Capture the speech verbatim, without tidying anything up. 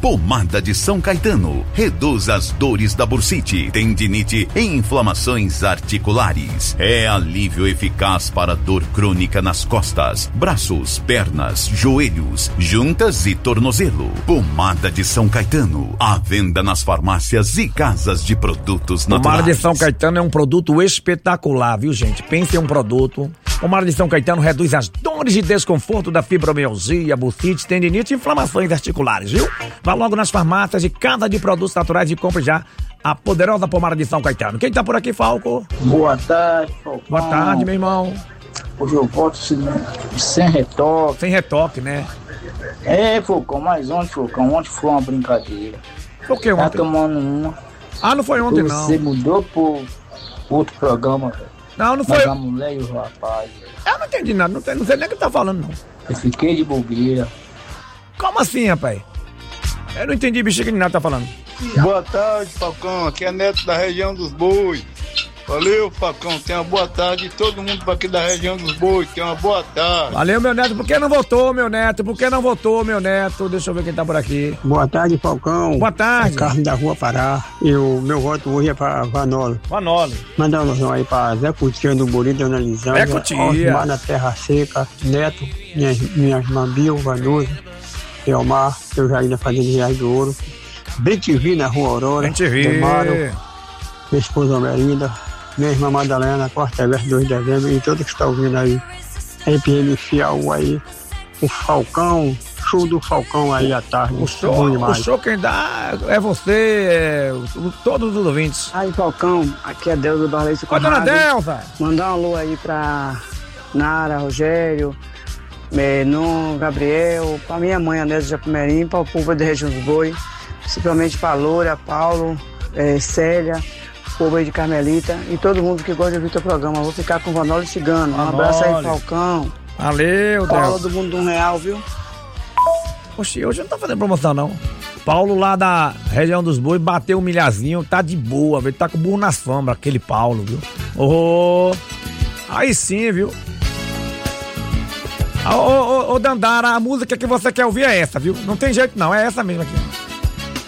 Pomada de São Caetano reduz as dores da bursite, tendinite e inflamações articulares. É alívio eficaz para dor crônica nas costas, braços, pernas, joelhos, juntas e tornozelo. Pomada de São Caetano, à venda nas farmácias e casas de produtos naturais. Pomada de São Caetano é um produto espetacular, viu, gente? Pense em um produto. Pomada de São Caetano reduz as dores e desconforto da fibromialgia, bursite, tendinite e inflamações articulares, viu? Vá logo nas farmácias e casa de produtos naturais e compre já a poderosa pomada de São Caetano. Quem tá por aqui, Falco? Boa tarde, Falcão. Boa tarde, meu irmão. Hoje eu volto sem, sem retoque. Sem retoque, né? É, Falcão, mas ontem, Falcão, ontem foi uma brincadeira. Por que ontem? Tá tomando uma. Ah, não foi ontem, Você não. Você mudou pro outro programa, velho. Não, não foi. A mulher e o rapaz. Eu não entendi nada, não, tem, não sei nem o que tá falando, não. Eu fiquei de bobeira. Como assim, rapaz? Eu não entendi, bicho, que nada tá falando. Boa tarde, Falcão. Aqui é Neto da região dos Bois. Valeu, Falcão. Tenha uma boa tarde. Todo mundo aqui da região dos Bois. Tenha uma boa tarde. Valeu, meu neto. Por que não votou, meu neto? Por que não votou, meu neto? Deixa eu ver quem tá por aqui. Boa tarde, Falcão. Boa tarde. É Carlos da Rua Pará. E o meu voto hoje é pra Vanoli. Vanoli. Mandar um alusão aí pra Zé Cutia do Buri, Dona Lisânia. Zé Cutia. Osmar na Terra Seca. Neto, minhas, minhas Mambil, Vanusa, Elmar, eu já ainda fazendo Reais do Ouro. Bem T V na Rua Aurora. Bem T V. Demaro, minha esposa Melinda, minha irmã Madalena, quarta verso dois de dezembro e todos que estão ouvindo aí. R P M Fiel aí. O Falcão, show do Falcão aí à tarde. O show, o show quem dá é você, é, o, todos os ouvintes. Aí, Falcão, aqui é Deus do Barleice. Oi, dona Delza. Mandar um alô aí pra Nara, Rogério, Menon, Gabriel, pra minha mãe, Anésio Jacumerim, pra o povo da região dos Boi, principalmente pra Loura, Paulo, é, Célia, o povo aí de Carmelita e todo mundo que gosta de ouvir teu programa. Vou ficar com o Vanoli Cigano. Um abraço aí, Falcão. Valeu, Paulo do Mundo de um Real, viu? Oxi, hoje não tá fazendo promoção, não. Paulo lá da região dos Bois bateu um milhazinho, tá de boa, viu? Tá com o burro na sombra, aquele Paulo, viu? Oh, aí sim, viu? Ô, ô, ô, Dandara, a música que você quer ouvir é essa, viu? Não tem jeito não, é essa mesmo aqui.